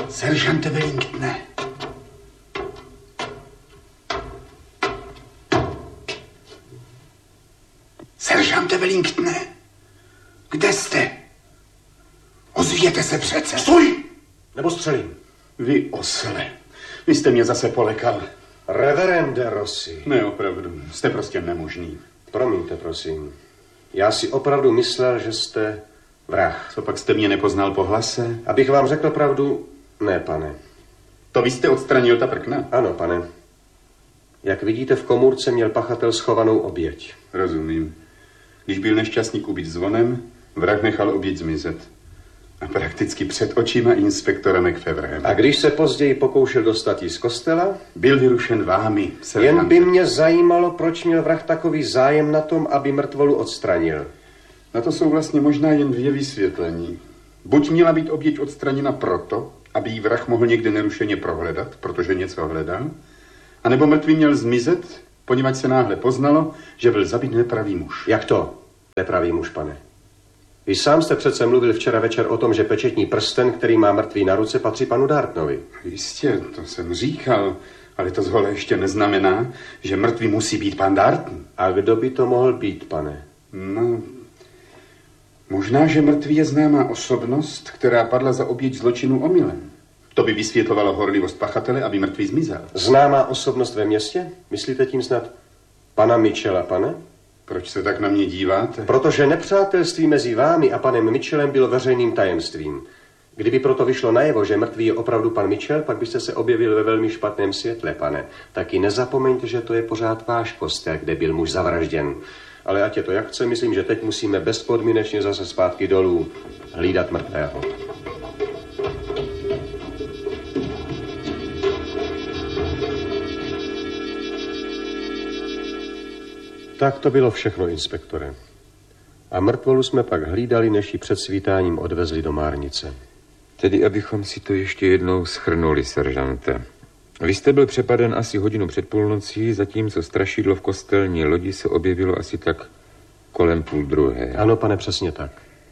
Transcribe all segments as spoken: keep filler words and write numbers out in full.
Seržante Wellingtone. Seržante Wellingtone. Kde jste? Ozvěte se přece. Stůj! Nebo střelím. Vy osle. Vy jste mě zase polekal. Reverende Rossi. Ne, opravdu. Jste prostě nemožný. Promiňte, prosím. Já si opravdu myslel, že jste vrah. Co pak jste mě nepoznal po hlase? Abych vám řekl pravdu, ne, pane. To vy jste odstranil ta prkna? Ano, pane. Jak vidíte, v komůrce měl pachatel schovanou oběť. Rozumím. Když byl nešťastník ubit zvonem, vrah nechal oběť zmizet. A prakticky před očima inspektora McFeverhem. A když se později pokoušel dostat jí z kostela? Byl vyrušen vámi, seržante. Jen by mě zajímalo, proč měl vrah takový zájem na tom, aby mrtvolu odstranil. Na to jsou vlastně možná jen dvě vysvětlení. Buď měla být oběť odstraněna proto, aby jí vrah mohl někde nerušeně prohledat, protože něco hledal, anebo mrtvý měl zmizet, poněvadž se náhle poznalo, že byl zabit nepravý muž. Jak to? Nepravý muž, pane. Vy sám jste přece mluvil včera večer o tom, že pečetní prsten, který má mrtvý na ruce, patří panu Dartnovi. Jistě, to jsem říkal, ale to zhole ještě neznamená, že mrtvý musí být pan Darton. A kdo by to mohl být, pane? No, možná, že mrtvý je známá osobnost, která padla za oběť zločinu omylem. To by vysvětlovalo horlivost pachatele, aby mrtvý zmizel. Známá osobnost ve městě? Myslíte tím snad pana Mitchella, pane? Proč se tak na mě díváte? Protože nepřátelství mezi vámi a panem Mitchellem bylo veřejným tajemstvím. Kdyby proto vyšlo najevo, že mrtvý je opravdu pan Mitchell, pak byste se objevil ve velmi špatném světle, pane. Taky nezapomeňte, že to je pořád váš kostel, kde byl muž zavražděn. Ale ať je to jak chce, myslím, že teď musíme bezpodmínečně zase zpátky dolů hlídat mrtvého. Tak to bylo všechno, inspektore. A mrtvolu jsme pak hlídali, než ji před svítáním odvezli do Márnice. Tedy abychom si to ještě jednou shrnuli, seržante. Vy jste byl přepaden asi hodinu před půlnocí, zatímco strašidlo v kostelní lodi se objevilo asi tak kolem půl druhé. Ano, pane, přesně tak.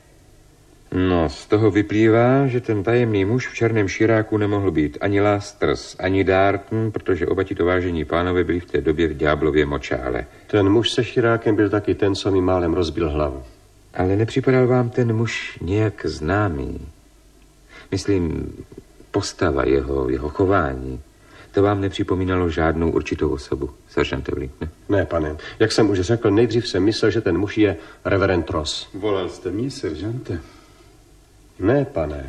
No, z toho vyplývá, že ten tajemný muž v černém širáku nemohl být ani Lasters, ani Darton, protože oba tito vážení pánové byli v té době v ďáblově močále. Ten muž se širákem byl taky ten, co mi málem rozbil hlavu. Ale nepřipadal vám ten muž nějak známý? Myslím, postava jeho, jeho chování. To vám nepřipomínalo žádnou určitou osobu, seržante Wellingtone? Ne, pane. Jak jsem už řekl, nejdřív jsem myslel, že ten muž je reverend Ross. Volal jste mě, seržante? Ne, pane.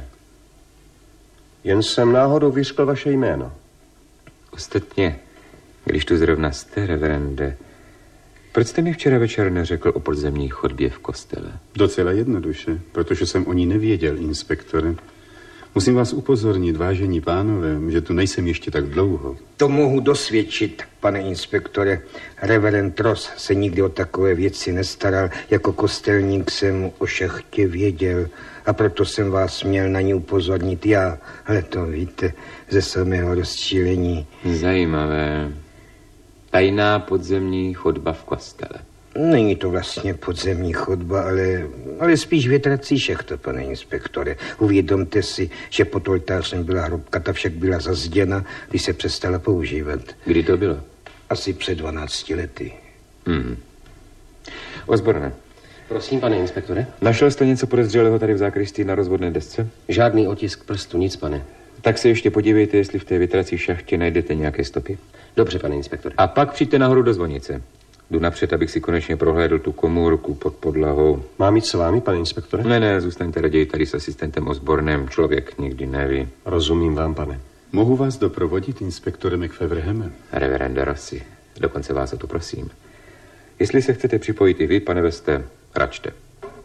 Jen jsem náhodou vyřkl vaše jméno. Ostatně, když tu zrovna jste, reverende, proč jste mi včera večer neřekl o podzemní chodbě v kostele? Docela jednoduše, protože jsem o ní nevěděl, inspektore. Musím vás upozornit, vážení pánové, že tu nejsem ještě tak dlouho. To mohu dosvědčit, pane inspektore. Reverend Ross se nikdy o takové věci nestaral. Jako kostelník jsem o šachtě věděl a proto jsem vás měl na ní upozornit já. Ale to víte, ze samého rozčílení. Zajímavé. Tajná podzemní chodba v kostele. Není to vlastně podzemní chodba, ale, ale spíš větrací šachta, pane inspektore. Uvědomte si, že pod oltářem byla hrobka, ta však byla zazděna, když se přestala používat. Kdy to bylo? Asi před dvanácti lety. Hmm. Osborne. Prosím, pane inspektore. Našel jste něco podezřelého tady v zákristii na rozvodné desce? Žádný otisk prstu, nic, pane. Tak se ještě podívejte, jestli v té větrací šachtě najdete nějaké stopy. Dobře, pane inspektore. A pak přijďte nahoru do zvonice. Jdu napřed, abych si konečně prohlédl tu komůrku pod podlahou. Mám jít s vámi, pane inspektore? Ne, ne, zůstaňte raději tady s asistentem Osbornem. Člověk nikdy neví. Rozumím vám, pane. Mohu vás doprovodit, inspektore McFeverheme? Reverende Rossi, dokonce vás o to prosím. Jestli se chcete připojit i vy, pane Veste, račte.